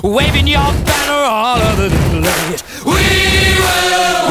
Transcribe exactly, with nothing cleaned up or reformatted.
waving your banner all over the place. We will